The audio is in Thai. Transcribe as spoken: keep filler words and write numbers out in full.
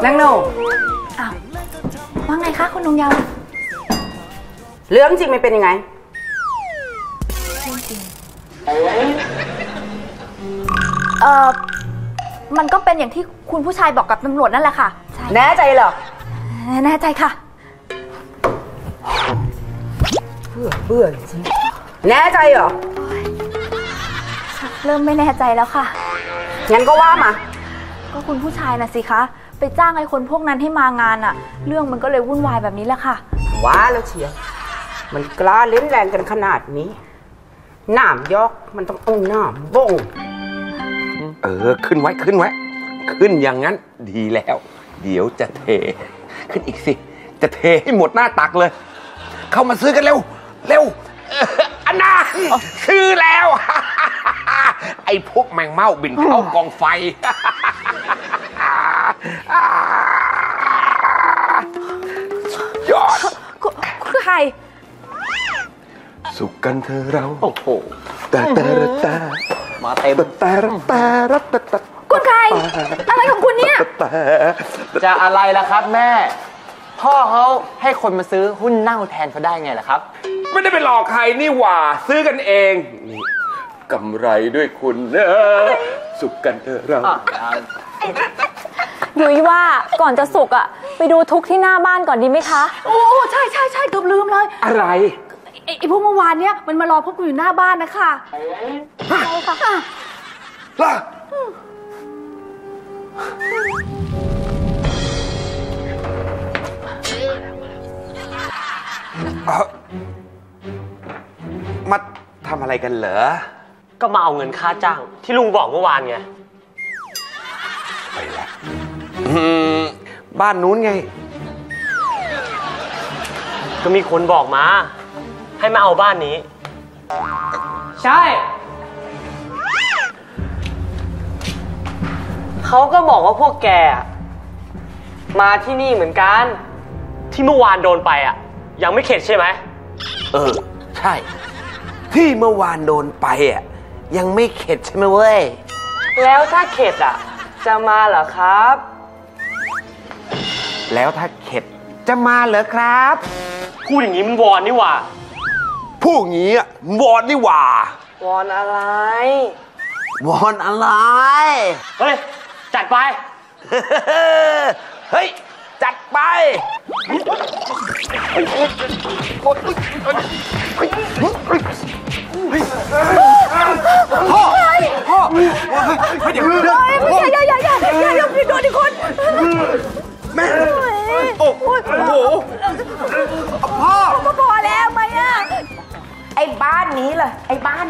นางโนอ้าวว่าไงคะคุณนงเยาว์เรื่องจริงมันเป็นยังไงเออมันก็เป็นอย่างที่คุณผู้ชายบอกกับตำรวจนั่นแหละค่ะแน่ใจเหรอแน่ใจค่ะเบื่อเบื่อจริงแน่ใจเหรอชักเริ่มไม่แน่ใจแล้วค่ะงั้นก็ว่ามาก็คุณผู้ชายน่ะสิคะไปจ้างไอ้คนพวกนั้นให้มางานอะเรื่องมันก็เลยวุ่นวายแบบนี้แหละค่ะว้าแล้วเชียวมันกล้าเล่นแรงกันขนาดนี้หนามยอกมันต้องเอาหนามบ่งเออขึ้นไว้ขึ้นไว้ขึ้นอย่างนั้นดีแล้วเดี๋ยวจะเทขึ้นอีกสิจะเทให้หมดหน้าตักเลยเข้ามาซื้อกันเร็วเร็วอันน่าซื้อแล้วไอ้พวกแมงเม่าบินเข้ากองไฟยอดคือใครสุขกันเธอเราโอ้โหแต่แต่แต่มาเต็มแต่แต่แต่แต่คุณใครอะไรของคุณเนี่ยจะอะไรล่ะครับแม่พ่อเขาให้คนมาซื้อหุ้นเน่าแทนเขาได้ไงล่ะครับไม่ได้ไปหลอกใครนี่หว่าซื้อกันเองนี่กำไรด้วยคุณเนอะสุขกันเธอเรายุ้ยว่าก่อนจะสุกอ่ะไปดูทุกที่หน้าบ้านก่อนดีไหมคะโอ้ใช่ใช่ใช่เกือบลืมเลยอะไรไอ้พวกเมื่อวานเนี้ยมันมารอพบกูอยู่หน้าบ้านนะคะใช่ค่ะล่ะมาทำอะไรกันเหรอก็มาเอาเงินค่าจ้างที่ลุงบอกเมื่อวานไงไปแล้วบ้านนู้นไงก็มีคนบอกมาให้มาเอาบ้านนี้ใช่เขาก็บอกว่าพวกแกมาที่นี่เหมือนกันที่เมื่อวานโดนไปอ่ะยังไม่เข็ดใช่ไหมเออใช่ที่เมื่อวานโดนไปอ่ะยังไม่เข็ดใช่ไหมเว้ยแล้วถ้าเข็ดอ่ะจะมาเหรอครับแล้วถ้าเข็ดจะมาเหรอครับพูดอย่างนี้มันวอนนี่หว่าพูดอย่างนี้อ่ะวอนนี่หว่าวอนอะไรวอนอะไรเฮ้ยจัดไปเฮ้ยจัดไปพ่อพ่อเดี๋ยวเดี๋ยวอย่าอย่าอย่าอย่าอย่าพี่โดนอีกคนแม่โอ้โหพ่อพอแล้วไหมอ่ะไอ้บ้านนี้เหรอไอ้บ้าน